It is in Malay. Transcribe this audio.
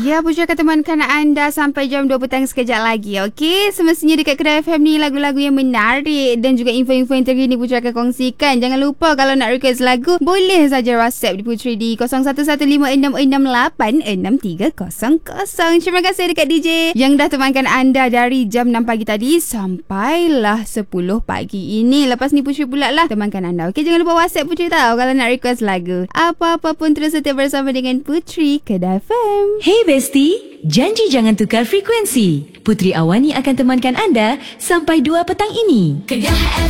Ya, Putri akan temankan anda sampai jam 2 petang sekejap lagi. Okey, semestinya dekat Kedai FM ni lagu-lagu yang menarik dan juga info-info yang terkini Putri akan kongsikan. Jangan lupa kalau nak request lagu, boleh saja WhatsApp di Putri di 0115666300. Terima kasih dekat DJ yang dah temankan anda dari jam 6 pagi tadi sampailah 10 pagi ini. Lepas ni Putri pula lah temankan anda. Okey, jangan lupa WhatsApp Putri tahu kalau nak request lagu. Apa-apa pun terus setia bersama dengan Putri Kedai FM. Hey Besti, janji jangan tukar frekuensi. Putri Awani akan temankan anda sampai 2 petang ini. Kedah